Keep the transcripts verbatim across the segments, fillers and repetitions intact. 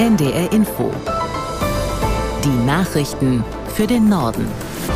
N D R Info. Die Nachrichten für den Norden.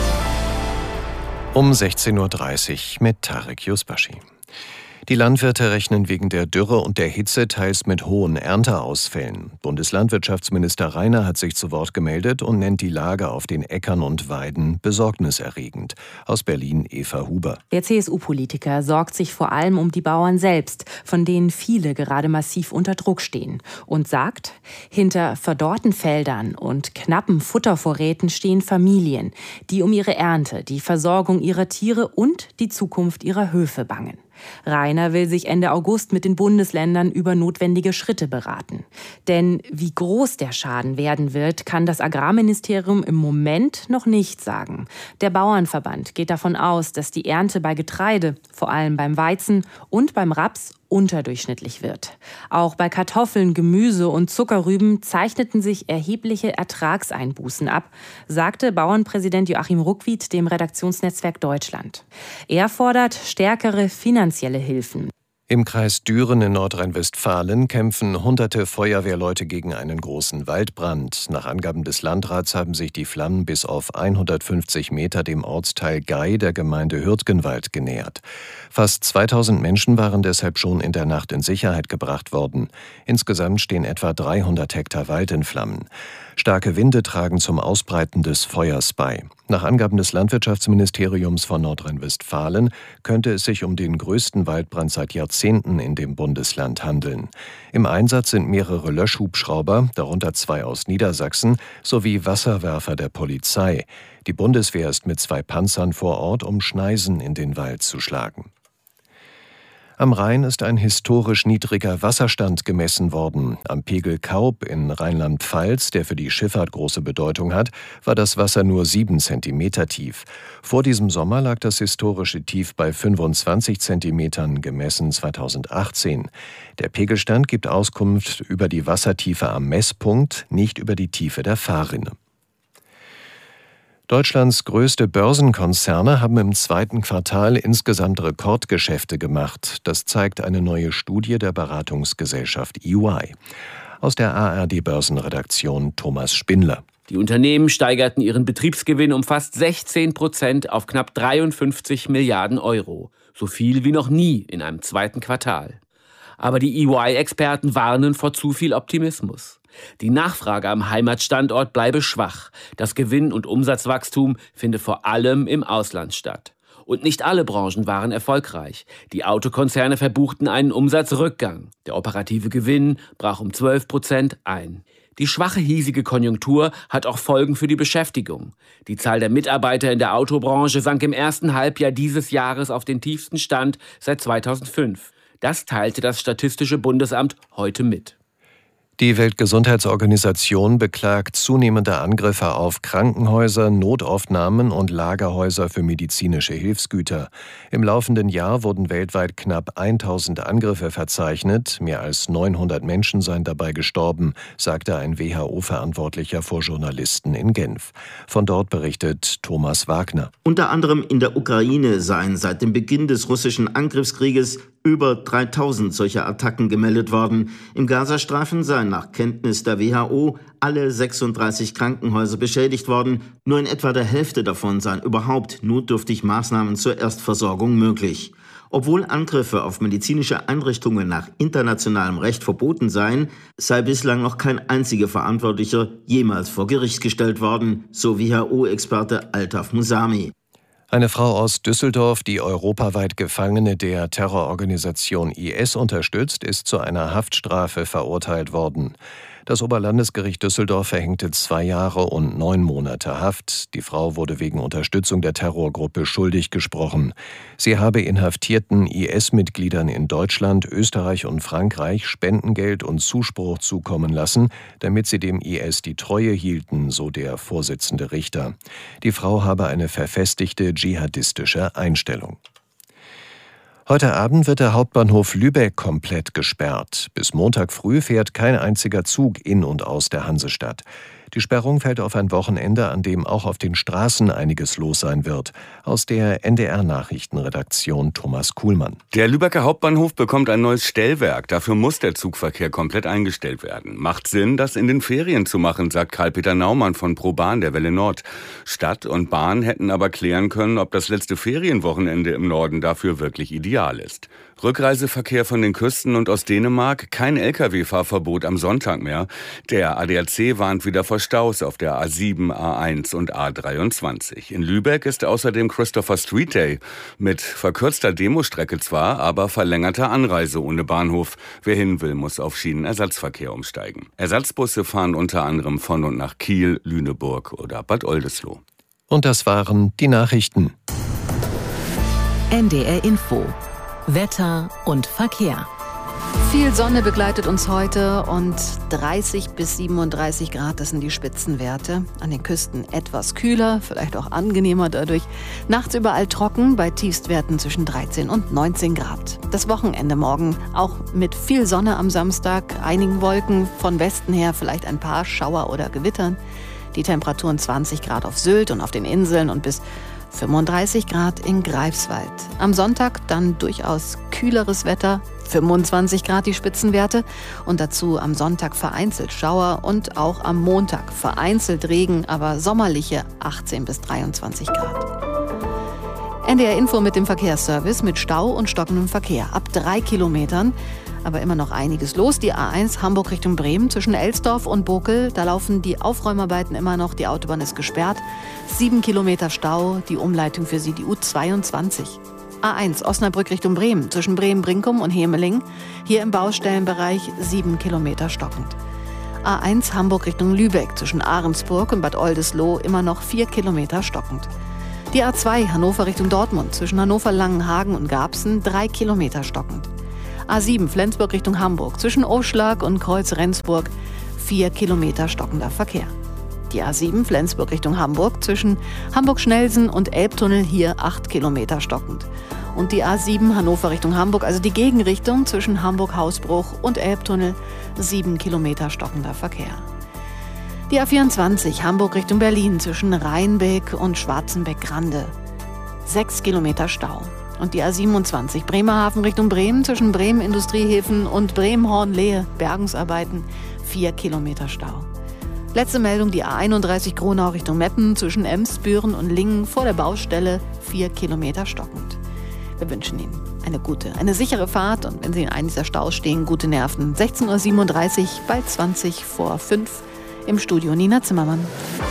Um sechzehn Uhr dreißig mit Tarek Yusbashi. Die Landwirte rechnen wegen der Dürre und der Hitze teils mit hohen Ernteausfällen. Bundeslandwirtschaftsminister Reiner hat sich zu Wort gemeldet und nennt die Lage auf den Äckern und Weiden besorgniserregend. Aus Berlin Eva Huber. Der C S U-Politiker sorgt sich vor allem um die Bauern selbst, von denen viele gerade massiv unter Druck stehen. Und sagt, hinter verdorrten Feldern und knappen Futtervorräten stehen Familien, die um ihre Ernte, die Versorgung ihrer Tiere und die Zukunft ihrer Höfe bangen. Reiner will sich Ende August mit den Bundesländern über notwendige Schritte beraten. Denn wie groß der Schaden werden wird, kann das Agrarministerium im Moment noch nicht sagen. Der Bauernverband geht davon aus, dass die Ernte bei Getreide, vor allem beim Weizen und beim Raps, unterdurchschnittlich wird. Auch bei Kartoffeln, Gemüse und Zuckerrüben zeichneten sich erhebliche Ertragseinbußen ab, sagte Bauernpräsident Joachim Ruckwied dem Redaktionsnetzwerk Deutschland. Er fordert stärkere finanzielle Hilfen. Im Kreis Düren in Nordrhein-Westfalen kämpfen hunderte Feuerwehrleute gegen einen großen Waldbrand. Nach Angaben des Landrats haben sich die Flammen bis auf hundertfünfzig Meter dem Ortsteil Gei der Gemeinde Hürtgenwald genähert. Fast zweitausend Menschen waren deshalb schon in der Nacht in Sicherheit gebracht worden. Insgesamt stehen etwa dreihundert Hektar Wald in Flammen. Starke Winde tragen zum Ausbreiten des Feuers bei. Nach Angaben des Landwirtschaftsministeriums von Nordrhein-Westfalen könnte es sich um den größten Waldbrand seit Jahrzehnten in dem Bundesland handeln. Im Einsatz sind mehrere Löschhubschrauber, darunter zwei aus Niedersachsen, sowie Wasserwerfer der Polizei. Die Bundeswehr ist mit zwei Panzern vor Ort, um Schneisen in den Wald zu schlagen. Am Rhein ist ein historisch niedriger Wasserstand gemessen worden. Am Pegel Kaub in Rheinland-Pfalz, der für die Schifffahrt große Bedeutung hat, war das Wasser nur sieben Zentimeter tief. Vor diesem Sommer lag das historische Tief bei fünfundzwanzig Zentimetern, gemessen zweitausendachtzehn. Der Pegelstand gibt Auskunft über die Wassertiefe am Messpunkt, nicht über die Tiefe der Fahrrinne. Deutschlands größte Börsenkonzerne haben im zweiten Quartal insgesamt Rekordgeschäfte gemacht. Das zeigt eine neue Studie der Beratungsgesellschaft E Y. Aus der A R D-Börsenredaktion Thomas Spindler. Die Unternehmen steigerten ihren Betriebsgewinn um fast sechzehn Prozent auf knapp dreiundfünfzig Milliarden Euro. So viel wie noch nie in einem zweiten Quartal. Aber die E Y-Experten warnen vor zu viel Optimismus. Die Nachfrage am Heimatstandort bleibe schwach. Das Gewinn- und Umsatzwachstum finde vor allem im Ausland statt. Und nicht alle Branchen waren erfolgreich. Die Autokonzerne verbuchten einen Umsatzrückgang. Der operative Gewinn brach um zwölf Prozent ein. Die schwache hiesige Konjunktur hat auch Folgen für die Beschäftigung. Die Zahl der Mitarbeiter in der Autobranche sank im ersten Halbjahr dieses Jahres auf den tiefsten Stand seit zweitausendfünf. Das teilte das Statistische Bundesamt heute mit. Die Weltgesundheitsorganisation beklagt zunehmende Angriffe auf Krankenhäuser, Notaufnahmen und Lagerhäuser für medizinische Hilfsgüter. Im laufenden Jahr wurden weltweit knapp tausend Angriffe verzeichnet. Mehr als neunhundert Menschen seien dabei gestorben, sagte ein W H O-Verantwortlicher vor Journalisten in Genf. Von dort berichtet Thomas Wagner. Unter anderem in der Ukraine seien seit dem Beginn des russischen Angriffskrieges über dreitausend solcher Attacken gemeldet worden. Im Gazastreifen seien nach Kenntnis der W H O alle sechsunddreißig Krankenhäuser beschädigt worden. Nur in etwa der Hälfte davon seien überhaupt notdürftig Maßnahmen zur Erstversorgung möglich. Obwohl Angriffe auf medizinische Einrichtungen nach internationalem Recht verboten seien, sei bislang noch kein einziger Verantwortlicher jemals vor Gericht gestellt worden, so W H O-Experte Altaf Musami. Eine Frau aus Düsseldorf, die europaweit Gefangene der Terrororganisation I S unterstützt, ist zu einer Haftstrafe verurteilt worden. Das Oberlandesgericht Düsseldorf verhängte zwei Jahre und neun Monate Haft. Die Frau wurde wegen Unterstützung der Terrorgruppe schuldig gesprochen. Sie habe inhaftierten I S-Mitgliedern in Deutschland, Österreich und Frankreich Spendengeld und Zuspruch zukommen lassen, damit sie dem I S die Treue hielten, so der Vorsitzende Richter. Die Frau habe eine verfestigte dschihadistische Einstellung. Heute Abend wird der Hauptbahnhof Lübeck komplett gesperrt. Bis Montag früh fährt kein einziger Zug in und aus der Hansestadt. Die Sperrung fällt auf ein Wochenende, an dem auch auf den Straßen einiges los sein wird. Aus der N D R-Nachrichtenredaktion Thomas Kuhlmann. Der Lübecker Hauptbahnhof bekommt ein neues Stellwerk. Dafür muss der Zugverkehr komplett eingestellt werden. Macht Sinn, das in den Ferien zu machen, sagt Karl-Peter Naumann von ProBahn der Welle Nord. Stadt und Bahn hätten aber klären können, ob das letzte Ferienwochenende im Norden dafür wirklich ideal ist. Rückreiseverkehr von den Küsten und aus Dänemark, kein L K W-Fahrverbot am Sonntag mehr. Der A D A C warnt wieder vor Staus auf der A sieben, A eins und A dreiundzwanzig. In Lübeck ist außerdem Christopher Street Day. Mit verkürzter Demostrecke zwar, aber verlängerter Anreise ohne Bahnhof. Wer hin will, muss auf Schienenersatzverkehr umsteigen. Ersatzbusse fahren unter anderem von und nach Kiel, Lüneburg oder Bad Oldesloe. Und das waren die Nachrichten. N D R Info. Wetter und Verkehr. Viel Sonne begleitet uns heute und dreißig bis siebenunddreißig Grad, das sind die Spitzenwerte. An den Küsten etwas kühler, vielleicht auch angenehmer dadurch. Nachts überall trocken, bei Tiefstwerten zwischen dreizehn und neunzehn Grad. Das Wochenende morgen auch mit viel Sonne am Samstag, einigen Wolken, von Westen her vielleicht ein paar Schauer oder Gewittern. Die Temperaturen zwanzig Grad auf Sylt und auf den Inseln und bis fünfunddreißig Grad in Greifswald. Am Sonntag dann durchaus kühleres Wetter, fünfundzwanzig Grad die Spitzenwerte und dazu am Sonntag vereinzelt Schauer und auch am Montag vereinzelt Regen, aber sommerliche achtzehn bis dreiundzwanzig Grad. N D R Info mit dem Verkehrsservice mit Stau und stockendem Verkehr ab drei Kilometern. Aber immer noch einiges los. Die A eins Hamburg Richtung Bremen zwischen Elsdorf und Bokel. Da laufen die Aufräumarbeiten immer noch. Die Autobahn ist gesperrt. Sieben Kilometer Stau. Die Umleitung für Sie die U zweiundzwanzig. A eins Osnabrück Richtung Bremen zwischen Bremen-Brinkum und Hemeling. Hier im Baustellenbereich sieben Kilometer stockend. A eins Hamburg Richtung Lübeck zwischen Ahrensburg und Bad Oldesloe immer noch vier Kilometer stockend. Die A zwei Hannover Richtung Dortmund zwischen Hannover-Langenhagen und Garbsen drei Kilometer stockend. A sieben Flensburg Richtung Hamburg zwischen Oschlag und Kreuz-Rendsburg vier Kilometer stockender Verkehr. Die A sieben Flensburg Richtung Hamburg zwischen Hamburg-Schnelsen und Elbtunnel hier acht Kilometer stockend. Und die A sieben Hannover Richtung Hamburg, also die Gegenrichtung zwischen Hamburg-Hausbruch und Elbtunnel, sieben Kilometer stockender Verkehr. Die A vierundzwanzig Hamburg Richtung Berlin zwischen Rheinbeck und Schwarzenbeck-Grande, sechs Kilometer Stau. Und die A siebenundzwanzig Bremerhaven Richtung Bremen zwischen Bremen Industriehäfen und Bremen-Hornlehe, Bergungsarbeiten, vier Kilometer Stau. Letzte Meldung, die A einunddreißig Gronau Richtung Meppen zwischen Ems, Büren und Lingen vor der Baustelle, vier Kilometer stockend. Wir wünschen Ihnen eine gute, eine sichere Fahrt und wenn Sie in einem dieser Staus stehen, gute Nerven. sechzehn Uhr siebenunddreißig, bald zwanzig vor fünf im Studio Nina Zimmermann.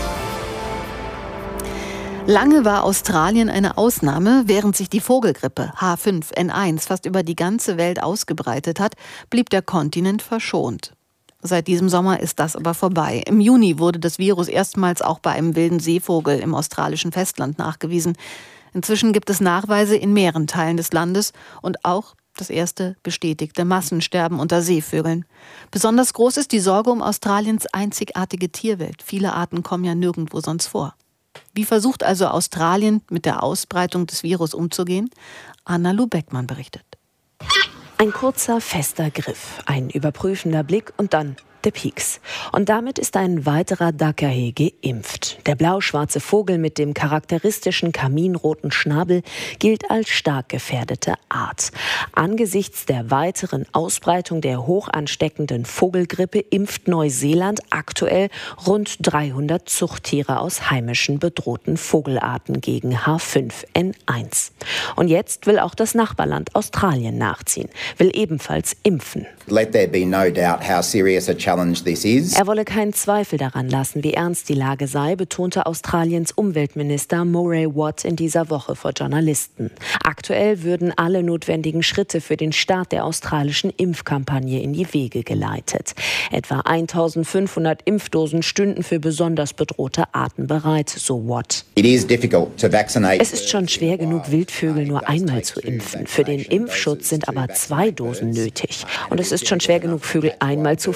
Lange war Australien eine Ausnahme. Während sich die Vogelgrippe H fünf N eins fast über die ganze Welt ausgebreitet hat, blieb der Kontinent verschont. Seit diesem Sommer ist das aber vorbei. Im Juni wurde das Virus erstmals auch bei einem wilden Seevogel im australischen Festland nachgewiesen. Inzwischen gibt es Nachweise in mehreren Teilen des Landes und auch das erste bestätigte Massensterben unter Seevögeln. Besonders groß ist die Sorge um Australiens einzigartige Tierwelt. Viele Arten kommen ja nirgendwo sonst vor. Wie versucht also Australien mit der Ausbreitung des Virus umzugehen? Anna-Lu Beckmann berichtet. Ein kurzer, fester Griff, ein überprüfender Blick und dann der Pieks. Und damit ist ein weiterer Dakahe geimpft. Der blau-schwarze Vogel mit dem charakteristischen kaminroten Schnabel gilt als stark gefährdete Art. Angesichts der weiteren Ausbreitung der hochansteckenden Vogelgrippe impft Neuseeland aktuell rund dreihundert Zuchttiere aus heimischen bedrohten Vogelarten gegen H fünf N eins. Und jetzt will auch das Nachbarland Australien nachziehen, will ebenfalls impfen. Let there be no doubt how serious a challenge this is. Er wolle keinen Zweifel daran lassen, wie ernst die Lage sei, betonte Australiens Umweltminister Murray Watt in dieser Woche vor Journalisten. Aktuell würden alle notwendigen Schritte für den Start der australischen Impfkampagne in die Wege geleitet. Etwa eintausendfünfhundert Impfdosen stünden für besonders bedrohte Arten bereit, so Watt. It is difficult to vaccinate. Es ist schon schwer genug, Wildvögel nur einmal zu impfen. Für den Impfschutz sind aber zwei Dosen nötig. Und es ist schon schwer genug, Vögel einmal zu fangen,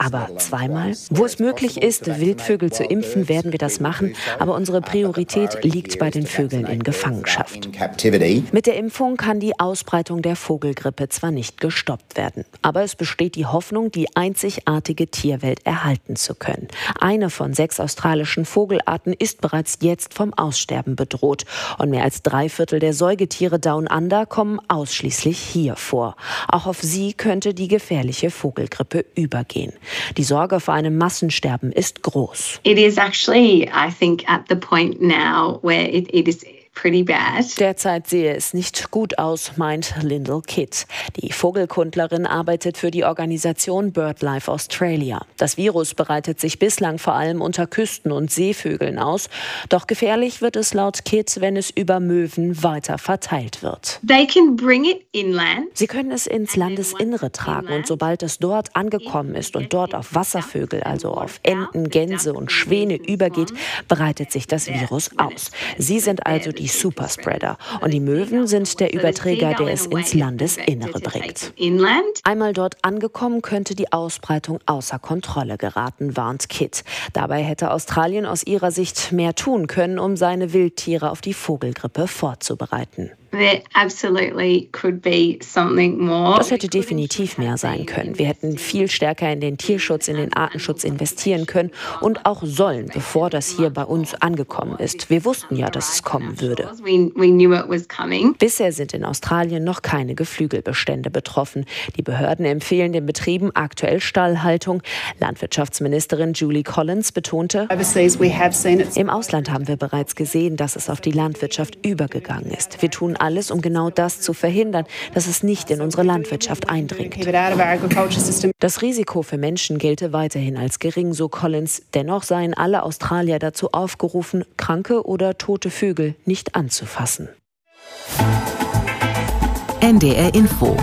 Aber zweimal? Wo es möglich ist, Wildvögel zu impfen, werden wir das machen. Aber unsere Priorität liegt bei den Vögeln in Gefangenschaft. Mit der Impfung kann die Ausbreitung der Vogelgrippe zwar nicht gestoppt werden, aber es besteht die Hoffnung, die einzigartige Tierwelt erhalten zu können. Eine von sechs australischen Vogelarten ist bereits jetzt vom Aussterben bedroht. Und mehr als drei Viertel der Säugetiere Down Under kommen ausschließlich hier vor. Auch auf sie könnte die gefährliche Vogelgrippe übergehen. Die Sorge vor einem Massensterben ist groß. It is actually, I think, at the point now where it, it is pretty bad. Derzeit sehe es nicht gut aus, meint Lyndall Kidd. Die Vogelkundlerin arbeitet für die Organisation BirdLife Australia. Das Virus breitet sich bislang vor allem unter Küsten- und Seevögeln aus. Doch gefährlich wird es laut Kidd, wenn es über Möwen weiter verteilt wird. They can bring it inland. Sie können es ins Landesinnere tragen und sobald es dort angekommen ist und dort auf Wasservögel, also auf Enten, Gänse und Schwäne übergeht, breitet sich das Virus aus. Sie sind also die Superspreader und die Möwen sind der Überträger, der es ins Landesinnere bringt. Einmal dort angekommen, könnte die Ausbreitung außer Kontrolle geraten, warnt Kidd. Dabei hätte Australien aus ihrer Sicht mehr tun können, um seine Wildtiere auf die Vogelgrippe vorzubereiten. Das hätte definitiv mehr sein können. Wir hätten viel stärker in den Tierschutz, in den Artenschutz investieren können und auch sollen, bevor das hier bei uns angekommen ist. Wir wussten ja, dass es kommen würde. Bisher sind in Australien noch keine Geflügelbestände betroffen. Die Behörden empfehlen den Betrieben aktuell Stallhaltung. Landwirtschaftsministerin Julie Collins betonte, im Ausland haben wir bereits gesehen, dass es auf die Landwirtschaft übergegangen ist. Wir tun alles, um genau das zu verhindern, dass es nicht in unsere Landwirtschaft eindringt. Das Risiko für Menschen gelte weiterhin als gering, so Collins. Dennoch seien alle Australier dazu aufgerufen, kranke oder tote Vögel nicht anzufassen. N D R Info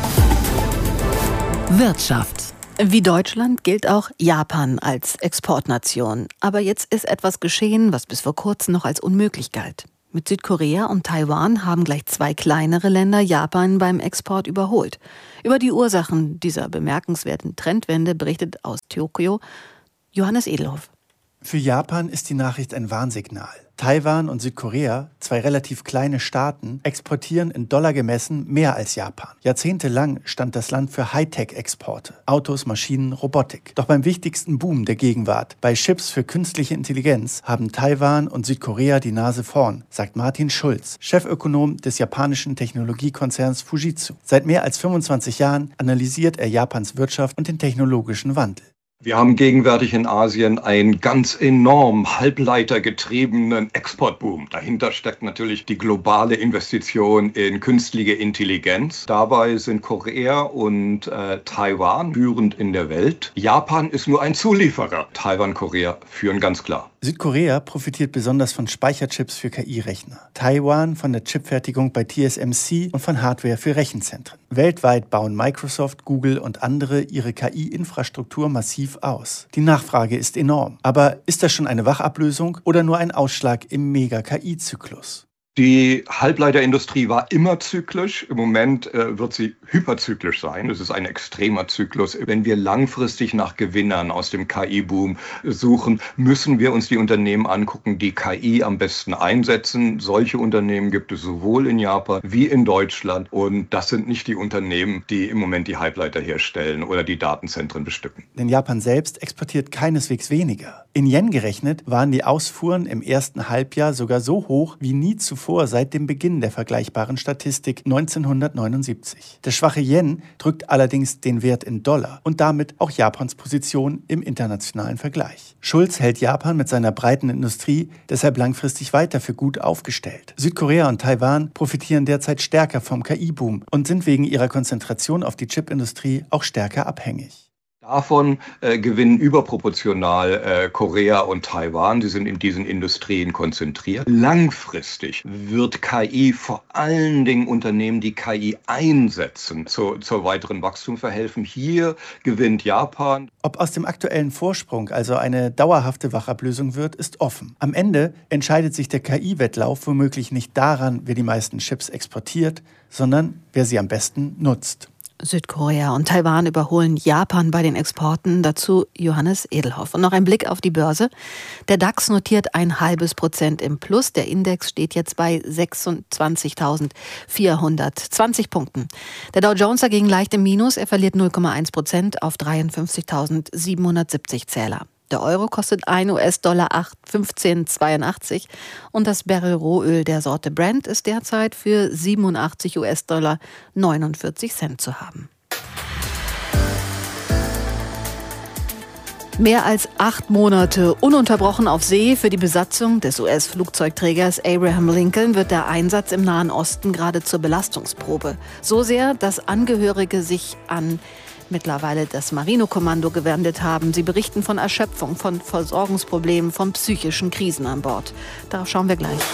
Wirtschaft. Wie Deutschland gilt auch Japan als Exportnation. Aber jetzt ist etwas geschehen, was bis vor kurzem noch als unmöglich galt. Mit Südkorea und Taiwan haben gleich zwei kleinere Länder Japan beim Export überholt. Über die Ursachen dieser bemerkenswerten Trendwende berichtet aus Tokio Johannes Edelhoff. Für Japan ist die Nachricht ein Warnsignal. Taiwan und Südkorea, zwei relativ kleine Staaten, exportieren in Dollar gemessen mehr als Japan. Jahrzehntelang stand das Land für Hightech-Exporte, Autos, Maschinen, Robotik. Doch beim wichtigsten Boom der Gegenwart, bei Chips für künstliche Intelligenz, haben Taiwan und Südkorea die Nase vorn, sagt Martin Schulz, Chefökonom des japanischen Technologiekonzerns Fujitsu. Seit mehr als fünfundzwanzig Jahren analysiert er Japans Wirtschaft und den technologischen Wandel. Wir haben gegenwärtig in Asien einen ganz enorm halbleitergetriebenen Exportboom. Dahinter steckt natürlich die globale Investition in künstliche Intelligenz. Dabei sind Korea und äh, Taiwan führend in der Welt. Japan ist nur ein Zulieferer. Taiwan, Korea führen ganz klar. Südkorea profitiert besonders von Speicherchips für K I-Rechner. Taiwan von der Chipfertigung bei T S M C und von Hardware für Rechenzentren. Weltweit bauen Microsoft, Google und andere ihre K I-Infrastruktur massiv aus. Die Nachfrage ist enorm. Aber ist das schon eine Wachablösung oder nur ein Ausschlag im Mega-K I-Zyklus? Die Halbleiterindustrie war immer zyklisch. Im Moment äh, wird sie hyperzyklisch sein. Das ist ein extremer Zyklus. Wenn wir langfristig nach Gewinnern aus dem K I-Boom suchen, müssen wir uns die Unternehmen angucken, die K I am besten einsetzen. Solche Unternehmen gibt es sowohl in Japan wie in Deutschland. Und das sind nicht die Unternehmen, die im Moment die Halbleiter herstellen oder die Datenzentren bestücken. Denn Japan selbst exportiert keineswegs weniger. In Yen gerechnet waren die Ausfuhren im ersten Halbjahr sogar so hoch wie nie zuvor seit dem Beginn der vergleichbaren Statistik neunzehnhundertneunundsiebzig. Der schwache Yen drückt allerdings den Wert in Dollar und damit auch Japans Position im internationalen Vergleich. Schulz hält Japan mit seiner breiten Industrie deshalb langfristig weiter für gut aufgestellt. Südkorea und Taiwan profitieren derzeit stärker vom K I-Boom und sind wegen ihrer Konzentration auf die Chipindustrie auch stärker abhängig. Davon äh, gewinnen überproportional äh, Korea und Taiwan. Sie sind in diesen Industrien konzentriert. Langfristig wird K I vor allen Dingen Unternehmen, die K I einsetzen, zu, zur weiteren Wachstum verhelfen. Hier gewinnt Japan. Ob aus dem aktuellen Vorsprung also eine dauerhafte Wachablösung wird, ist offen. Am Ende entscheidet sich der K I-Wettlauf womöglich nicht daran, wer die meisten Chips exportiert, sondern wer sie am besten nutzt. Südkorea und Taiwan überholen Japan bei den Exporten. Dazu Johannes Edelhoff. Und noch ein Blick auf die Börse. Der DAX notiert ein halbes Prozent im Plus. Der Index steht jetzt bei sechsundzwanzigtausendvierhundertzwanzig Punkten. Der Dow Jones dagegen leicht im Minus. Er verliert null Komma eins Prozent auf dreiundfünfzigtausendsiebenhundertsiebzig Zähler. Der Euro kostet ein US-Dollar fünfzehn Komma zweiundachtzig und das Barrel Rohöl der Sorte Brent ist derzeit für siebenundachtzig US-Dollar neunundvierzig Cent zu haben. Mehr als acht Monate ununterbrochen auf See. Für die Besatzung des U S-Flugzeugträgers Abraham Lincoln wird der Einsatz im Nahen Osten gerade zur Belastungsprobe. So sehr, dass Angehörige sich an mittlerweile das Marino-Kommando gewendet haben. Sie berichten von Erschöpfung, von Versorgungsproblemen, von psychischen Krisen an Bord. Darauf schauen wir gleich.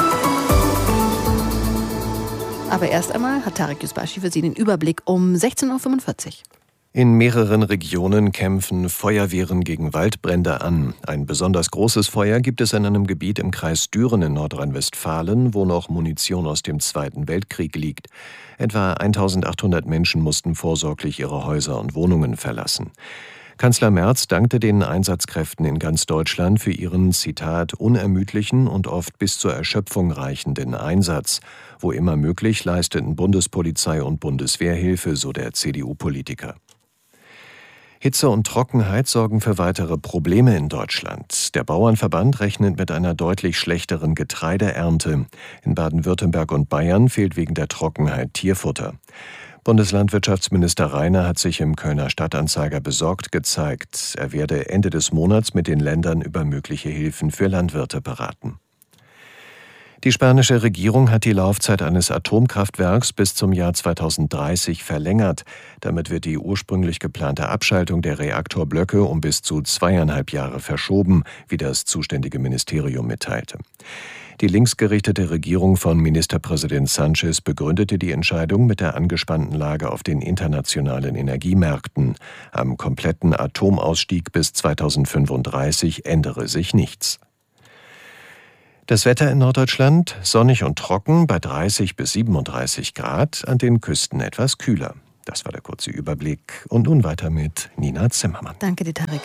Aber erst einmal hat Tarek Yusbashi für Sie den Überblick um sechzehn Uhr fünfundvierzig. In mehreren Regionen kämpfen Feuerwehren gegen Waldbrände an. Ein besonders großes Feuer gibt es in einem Gebiet im Kreis Düren in Nordrhein-Westfalen, wo noch Munition aus dem Zweiten Weltkrieg liegt. Etwa eintausendachthundert Menschen mussten vorsorglich ihre Häuser und Wohnungen verlassen. Kanzler Merz dankte den Einsatzkräften in ganz Deutschland für ihren, Zitat, unermüdlichen und oft bis zur Erschöpfung reichenden Einsatz. Wo immer möglich leisteten Bundespolizei und Bundeswehr Hilfe, so der C D U-Politiker. Hitze und Trockenheit sorgen für weitere Probleme in Deutschland. Der Bauernverband rechnet mit einer deutlich schlechteren Getreideernte. In Baden-Württemberg und Bayern fehlt wegen der Trockenheit Tierfutter. Bundeslandwirtschaftsminister Reiner hat sich im Kölner Stadtanzeiger besorgt gezeigt. Er werde Ende des Monats mit den Ländern über mögliche Hilfen für Landwirte beraten. Die spanische Regierung hat die Laufzeit eines Atomkraftwerks bis zum Jahr zweitausenddreißig verlängert. Damit wird die ursprünglich geplante Abschaltung der Reaktorblöcke um bis zu zweieinhalb Jahre verschoben, wie das zuständige Ministerium mitteilte. Die linksgerichtete Regierung von Ministerpräsident Sánchez begründete die Entscheidung mit der angespannten Lage auf den internationalen Energiemärkten. Am kompletten Atomausstieg bis zweitausendfünfunddreißig ändere sich nichts. Das Wetter in Norddeutschland sonnig und trocken bei dreißig bis siebenunddreißig Grad, an den Küsten etwas kühler. Das war der kurze Überblick. Und nun weiter mit Nina Zimmermann. Danke dir, Tarek.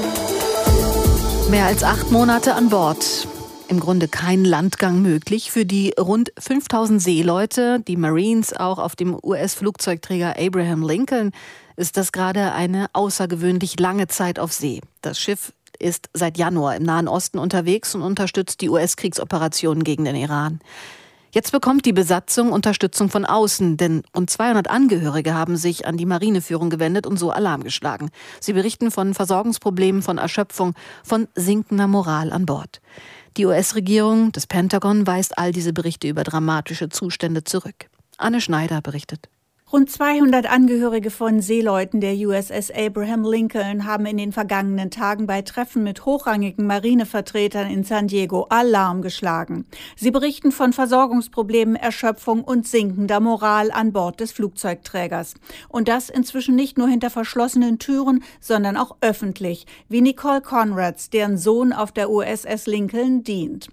Mehr als acht Monate an Bord. Im Grunde kein Landgang möglich für die rund fünftausend Seeleute, die Marines, auch auf dem U S-Flugzeugträger Abraham Lincoln, ist das gerade eine außergewöhnlich lange Zeit auf See. Das Schiff ist seit Januar im Nahen Osten unterwegs und unterstützt die U S-Kriegsoperationen gegen den Iran. Jetzt bekommt die Besatzung Unterstützung von außen, denn rund zweihundert Angehörige haben sich an die Marineführung gewendet und so Alarm geschlagen. Sie berichten von Versorgungsproblemen, von Erschöpfung, von sinkender Moral an Bord. Die U S-Regierung, das Pentagon, weist all diese Berichte über dramatische Zustände zurück. Anne Schneider berichtet. Rund zweihundert Angehörige von Seeleuten der U S S Abraham Lincoln haben in den vergangenen Tagen bei Treffen mit hochrangigen Marinevertretern in San Diego Alarm geschlagen. Sie berichten von Versorgungsproblemen, Erschöpfung und sinkender Moral an Bord des Flugzeugträgers. Und das inzwischen nicht nur hinter verschlossenen Türen, sondern auch öffentlich, wie Nicole Conrads, deren Sohn auf der U S S Lincoln dient.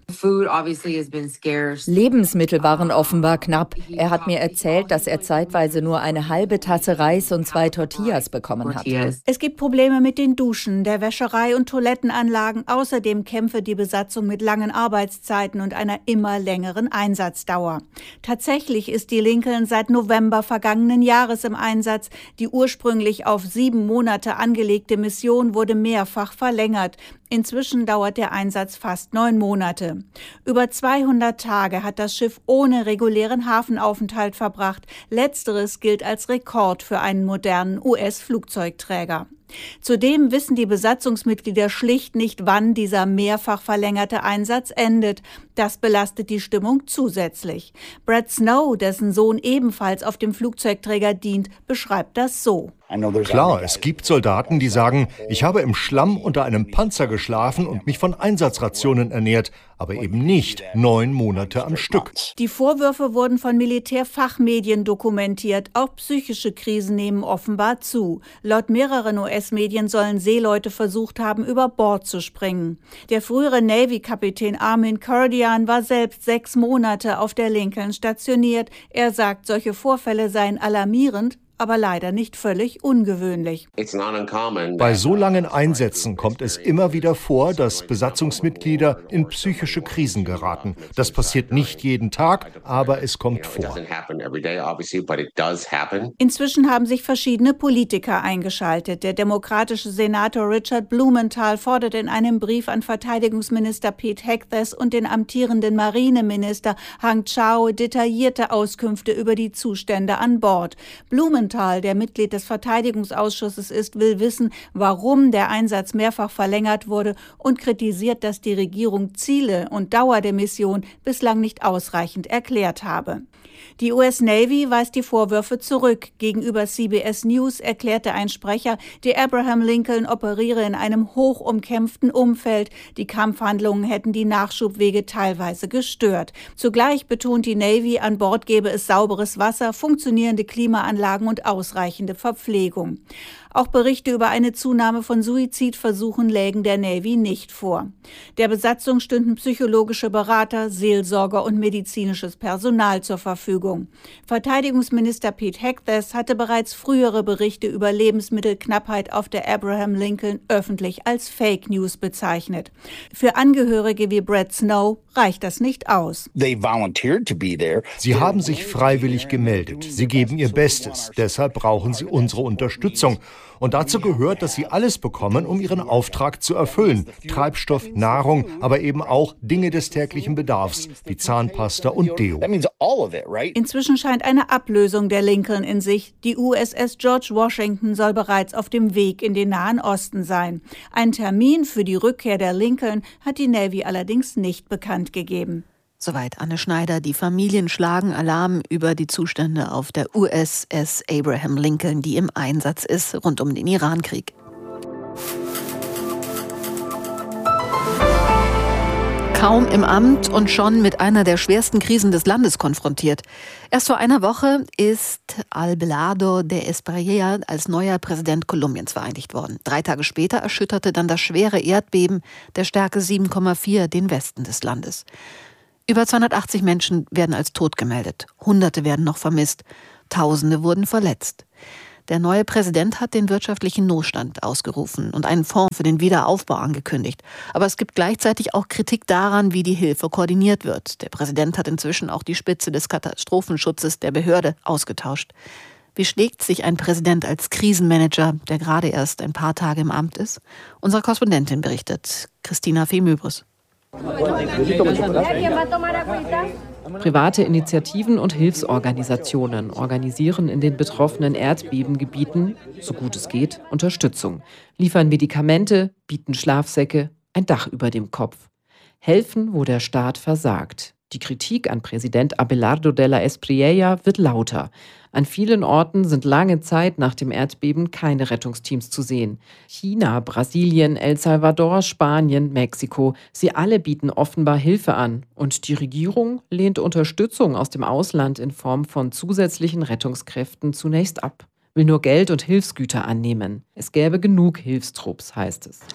Lebensmittel waren offenbar knapp. Er hat mir erzählt, dass er zeitweise nur eine halbe Tasse Reis und zwei Tortillas bekommen hat. Es gibt Probleme mit den Duschen, der Wäscherei und Toilettenanlagen. Außerdem kämpfe die Besatzung mit langen Arbeitszeiten und einer immer längeren Einsatzdauer. Tatsächlich ist die Lincoln seit November vergangenen Jahres im Einsatz. Die ursprünglich auf sieben Monate angelegte Mission wurde mehrfach verlängert. Inzwischen dauert der Einsatz fast neun Monate. Über zweihundert Tage hat das Schiff ohne regulären Hafenaufenthalt verbracht. Letzteres gilt als Rekord für einen modernen U S-Flugzeugträger. Zudem wissen die Besatzungsmitglieder schlicht nicht, wann dieser mehrfach verlängerte Einsatz endet. Das belastet die Stimmung zusätzlich. Brad Snow, dessen Sohn ebenfalls auf dem Flugzeugträger dient, beschreibt das so. Klar, es gibt Soldaten, die sagen, ich habe im Schlamm unter einem Panzer geschlafen und mich von Einsatzrationen ernährt, aber eben nicht neun Monate am Stück. Die Vorwürfe wurden von Militärfachmedien dokumentiert. Auch psychische Krisen nehmen offenbar zu. Laut mehreren U S-Medien sollen Seeleute versucht haben, über Bord zu springen. Der frühere Navy-Kapitän Armin Kurdian war selbst sechs Monate auf der Lincoln stationiert. Er sagt, solche Vorfälle seien alarmierend, aber leider nicht völlig ungewöhnlich. Bei so langen Einsätzen kommt es immer wieder vor, dass Besatzungsmitglieder in psychische Krisen geraten. Das passiert nicht jeden Tag, aber es kommt vor. Inzwischen haben sich verschiedene Politiker eingeschaltet. Der demokratische Senator Richard Blumenthal fordert in einem Brief an Verteidigungsminister Pete Hegseth und den amtierenden Marineminister Hang Chau detaillierte Auskünfte über die Zustände an Bord. Blumenthal, der Mitglied des Verteidigungsausschusses ist, will wissen, warum der Einsatz mehrfach verlängert wurde und kritisiert, dass die Regierung Ziele und Dauer der Mission bislang nicht ausreichend erklärt habe. Die U S Navy weist die Vorwürfe zurück. Gegenüber C B S News erklärte ein Sprecher, die Abraham Lincoln operiere in einem hoch umkämpften Umfeld. Die Kampfhandlungen hätten die Nachschubwege teilweise gestört. Zugleich betont die Navy, an Bord gebe es sauberes Wasser, funktionierende Klimaanlagen und ausreichende Verpflegung. Auch Berichte über eine Zunahme von Suizidversuchen lägen der Navy nicht vor. Der Besatzung stünden psychologische Berater, Seelsorger und medizinisches Personal zur Verfügung. Verteidigungsminister Pete Hegseth hatte bereits frühere Berichte über Lebensmittelknappheit auf der Abraham Lincoln öffentlich als Fake News bezeichnet. Für Angehörige wie Brett Snow reicht das nicht aus. Sie haben sich freiwillig gemeldet. Sie geben ihr Bestes. Deshalb brauchen sie unsere Unterstützung. Und dazu gehört, dass sie alles bekommen, um ihren Auftrag zu erfüllen. Treibstoff, Nahrung, aber eben auch Dinge des täglichen Bedarfs, wie Zahnpasta und Deo. Inzwischen scheint eine Ablösung der Lincoln in sich. Die U S S George Washington soll bereits auf dem Weg in den Nahen Osten sein. Ein Termin für die Rückkehr der Lincoln hat die Navy allerdings nicht bekannt gegeben. Soweit Anne Schneider. Die Familien schlagen Alarm über die Zustände auf der U S S Abraham Lincoln, die im Einsatz ist rund um den Irankrieg. Kaum im Amt und schon mit einer der schwersten Krisen des Landes konfrontiert. Erst vor einer Woche ist Abelardo de Espriella als neuer Präsident Kolumbiens vereidigt worden. Drei Tage später erschütterte dann das schwere Erdbeben der Stärke sieben Komma vier den Westen des Landes. Über zweihundertachtzig Menschen werden als tot gemeldet. Hunderte werden noch vermisst. Tausende wurden verletzt. Der neue Präsident hat den wirtschaftlichen Notstand ausgerufen und einen Fonds für den Wiederaufbau angekündigt. Aber es gibt gleichzeitig auch Kritik daran, wie die Hilfe koordiniert wird. Der Präsident hat inzwischen auch die Spitze des Katastrophenschutzes der Behörde ausgetauscht. Wie schlägt sich ein Präsident als Krisenmanager, der gerade erst ein paar Tage im Amt ist? Unsere Korrespondentin berichtet, Christina Fehmöbrus. Private Initiativen und Hilfsorganisationen organisieren in den betroffenen Erdbebengebieten, so gut es geht, Unterstützung, liefern Medikamente, bieten Schlafsäcke, ein Dach über dem Kopf. Helfen, wo der Staat versagt. Die Kritik an Präsident Abelardo de la Espriella wird lauter. An vielen Orten sind lange Zeit nach dem Erdbeben keine Rettungsteams zu sehen. China, Brasilien, El Salvador, Spanien, Mexiko, sie alle bieten offenbar Hilfe an. Und die Regierung lehnt Unterstützung aus dem Ausland in Form von zusätzlichen Rettungskräften zunächst ab. Will nur Geld und Hilfsgüter annehmen. Es gäbe genug Hilfstrupps, heißt es.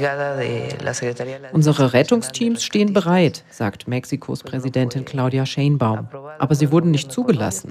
Unsere Rettungsteams stehen bereit, sagt Mexikos Präsidentin Claudia Sheinbaum. Aber sie wurden nicht zugelassen.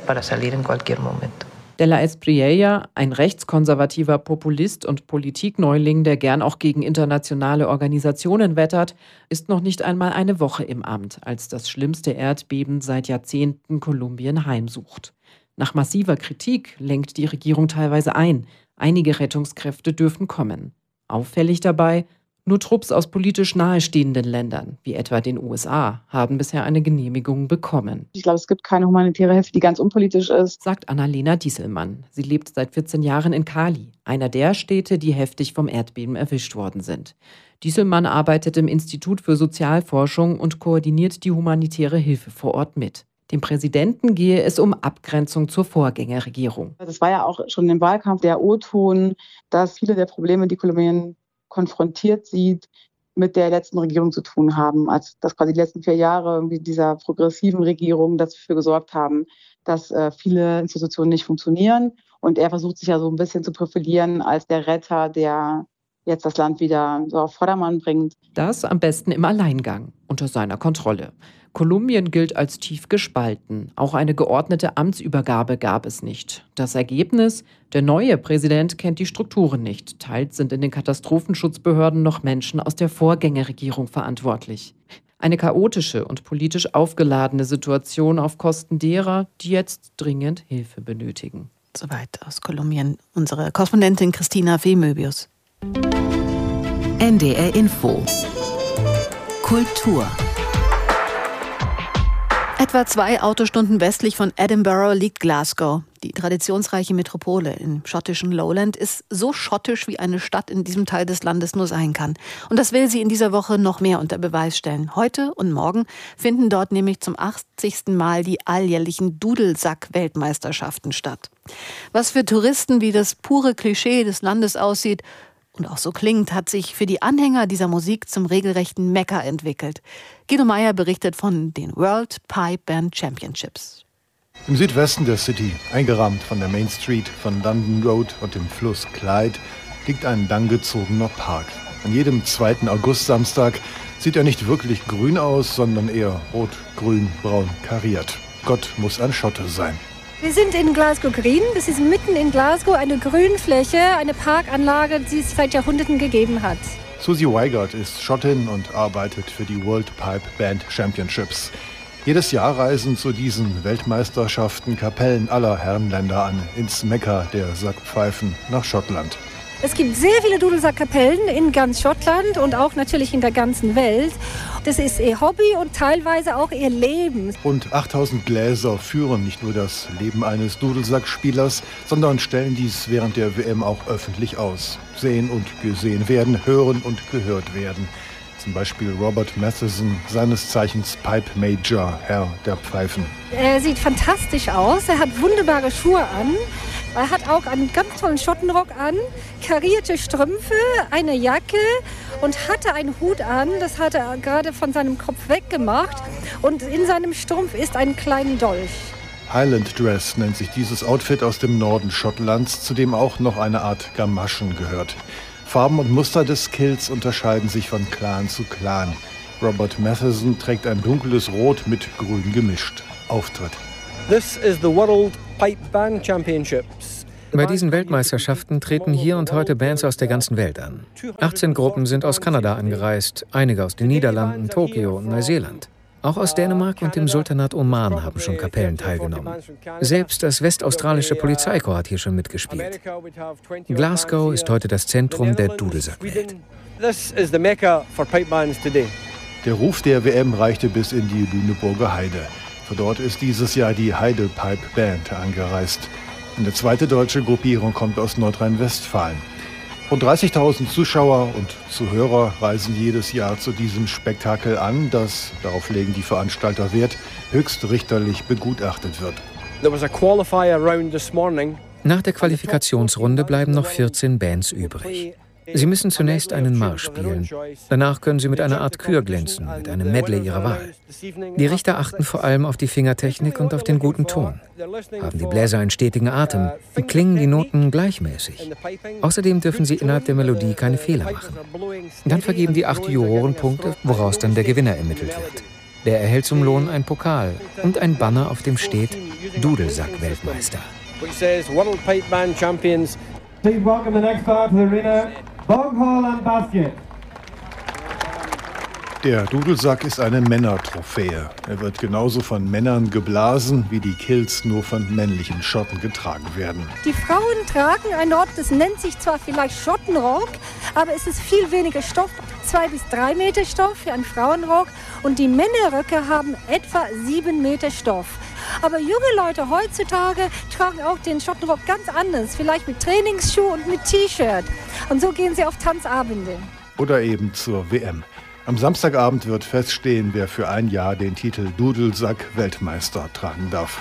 De la Espriella, ein rechtskonservativer Populist und Politikneuling, der gern auch gegen internationale Organisationen wettert, ist noch nicht einmal eine Woche im Amt, als das schlimmste Erdbeben seit Jahrzehnten Kolumbien heimsucht. Nach massiver Kritik lenkt die Regierung teilweise ein. Einige Rettungskräfte dürfen kommen. Auffällig dabei, nur Trupps aus politisch nahestehenden Ländern, wie etwa den U S A, haben bisher eine Genehmigung bekommen. Ich glaube, es gibt keine humanitäre Hilfe, die ganz unpolitisch ist, sagt Annalena Dieselmann. Sie lebt seit vierzehn Jahren in Cali, einer der Städte, die heftig vom Erdbeben erwischt worden sind. Dieselmann arbeitet im Institut für Sozialforschung und koordiniert die humanitäre Hilfe vor Ort mit. Dem Präsidenten gehe es um Abgrenzung zur Vorgängerregierung. Das war ja auch schon im Wahlkampf der O-Ton, dass viele der Probleme, die Kolumbien konfrontiert sieht, mit der letzten Regierung zu tun haben. Also dass quasi die letzten vier Jahre irgendwie dieser progressiven Regierung dafür gesorgt haben, dass äh, viele Institutionen nicht funktionieren. Und er versucht sich ja so ein bisschen zu profilieren als der Retter der jetzt das Land wieder so auf Vordermann bringt. Das am besten im Alleingang, unter seiner Kontrolle. Kolumbien gilt als tief gespalten. Auch eine geordnete Amtsübergabe gab es nicht. Das Ergebnis? Der neue Präsident kennt die Strukturen nicht. Teils sind in den Katastrophenschutzbehörden noch Menschen aus der Vorgängerregierung verantwortlich. Eine chaotische und politisch aufgeladene Situation auf Kosten derer, die jetzt dringend Hilfe benötigen. Soweit aus Kolumbien unsere Korrespondentin Christina Fehmöbius. N D R Info. Kultur. Etwa zwei Autostunden westlich von Edinburgh liegt Glasgow. Die traditionsreiche Metropole im schottischen Lowland ist so schottisch, wie eine Stadt in diesem Teil des Landes nur sein kann. Und das will sie in dieser Woche noch mehr unter Beweis stellen. Heute und morgen finden dort nämlich zum achtzigsten Mal die alljährlichen Dudelsack-Weltmeisterschaften statt. Was für Touristen wie das pure Klischee des Landes aussieht und auch so klingt, hat sich für die Anhänger dieser Musik zum regelrechten Mekka entwickelt. Guido Meyer berichtet von den World Pipe Band Championships. Im Südwesten der City, eingerahmt von der Main Street, von London Road und dem Fluss Clyde, liegt ein langgezogener Park. An jedem zweiten August-Samstag sieht er nicht wirklich grün aus, sondern eher rot, grün, braun kariert. Gott muss ein Schotte sein. Wir sind in Glasgow Green. Das ist mitten in Glasgow eine Grünfläche, eine Parkanlage, die es seit Jahrhunderten gegeben hat. Susie Weigert ist Schottin und arbeitet für die World Pipe Band Championships. Jedes Jahr reisen zu diesen Weltmeisterschaften Kapellen aller Herrenländer an, ins Mekka der Sackpfeifen nach Schottland. Es gibt sehr viele Dudelsackkapellen in ganz Schottland und auch natürlich in der ganzen Welt. Das ist ihr Hobby und teilweise auch ihr Leben. Rund achttausend Gläser führen nicht nur das Leben eines Dudelsackspielers, sondern stellen dies während der W M auch öffentlich aus. Sehen und gesehen werden, hören und gehört werden. Zum Beispiel Robert Matheson, seines Zeichens Pipe Major, Herr der Pfeifen. Er sieht fantastisch aus, er hat wunderbare Schuhe an. Er hat auch einen ganz tollen Schottenrock an, karierte Strümpfe, eine Jacke und hatte einen Hut an. Das hat er gerade von seinem Kopf weggemacht. Und in seinem Strumpf ist ein kleiner Dolch. Highland Dress nennt sich dieses Outfit aus dem Norden Schottlands, zu dem auch noch eine Art Gamaschen gehört. Farben und Muster des Kilts unterscheiden sich von Clan zu Clan. Robert Matheson trägt ein dunkles Rot mit Grün gemischt. Auftritt. This is the World Pipe Band Championships. Bei diesen Weltmeisterschaften treten hier und heute Bands aus der ganzen Welt an. achtzehn Gruppen sind aus Kanada angereist, einige aus den Niederlanden, Tokio und Neuseeland. Auch aus Dänemark und dem Sultanat Oman haben schon Kapellen teilgenommen. Selbst das westaustralische Polizeikorps hat hier schon mitgespielt. Glasgow ist heute das Zentrum der Dudelsackwelt. Der Ruf der W M reichte bis in die Lüneburger Heide. Von dort ist dieses Jahr die Heide Pipe Band angereist. Eine zweite deutsche Gruppierung kommt aus Nordrhein-Westfalen. Rund dreißigtausend Zuschauer und Zuhörer reisen jedes Jahr zu diesem Spektakel an, das, darauf legen die Veranstalter Wert, höchstrichterlich begutachtet wird. Nach der Qualifikationsrunde bleiben noch vierzehn Bands übrig. Sie müssen zunächst einen Marsch spielen. Danach können sie mit einer Art Kür glänzen, mit einem Medley ihrer Wahl. Die Richter achten vor allem auf die Fingertechnik und auf den guten Ton. Haben die Bläser einen stetigen Atem und klingen die Noten gleichmäßig. Außerdem dürfen sie innerhalb der Melodie keine Fehler machen. Dann vergeben die acht Juroren Punkte, woraus dann der Gewinner ermittelt wird. Der erhält zum Lohn ein Pokal und ein Banner, auf dem steht Dudelsack-Weltmeister. Please welcome the next star to the arena, Boghall and Basket. Der Dudelsack ist eine Männertrophäe. Er wird genauso von Männern geblasen, wie die Kilts nur von männlichen Schotten getragen werden. Die Frauen tragen ein Rock, das nennt sich zwar vielleicht Schottenrock, aber es ist viel weniger Stoff, zwei bis drei Meter Stoff für einen Frauenrock. Und die Männerröcke haben etwa sieben Meter Stoff. Aber junge Leute heutzutage tragen auch den Schottenrock ganz anders, vielleicht mit Trainingsschuh und mit T-Shirt. Und so gehen sie auf Tanzabende. Oder eben zur W M. Am Samstagabend wird feststehen, wer für ein Jahr den Titel Dudelsack-Weltmeister tragen darf.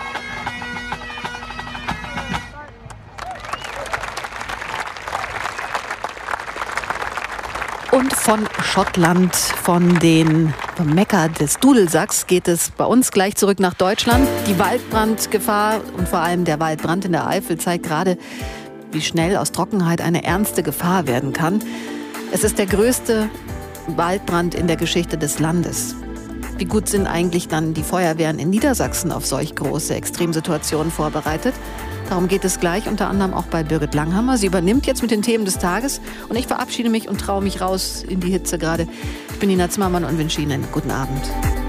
Und von Schottland, von den vom Mekka des Dudelsacks, geht es bei uns gleich zurück nach Deutschland. Die Waldbrandgefahr und vor allem der Waldbrand in der Eifel zeigt gerade, wie schnell aus Trockenheit eine ernste Gefahr werden kann. Es ist der größte Waldbrand in der Geschichte des Landes. Wie gut sind eigentlich dann die Feuerwehren in Niedersachsen auf solch große Extremsituationen vorbereitet? Darum geht es gleich, unter anderem auch bei Birgit Langhammer. Sie übernimmt jetzt mit den Themen des Tages und ich verabschiede mich und traue mich raus in die Hitze gerade. Ich bin Nina Zimmermann und wünsche Ihnen einen guten Abend.